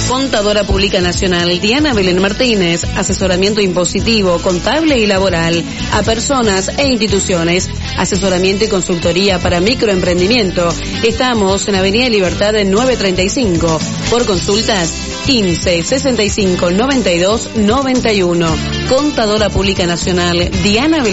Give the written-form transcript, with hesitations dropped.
Contadora Pública Nacional Diana Belén Martínez, asesoramiento impositivo, contable y laboral a personas e instituciones, asesoramiento y consultoría para microemprendimiento. Estamos en Avenida Libertad 935. Por consultas 15 65 92 91. Contadora Pública Nacional Diana Belén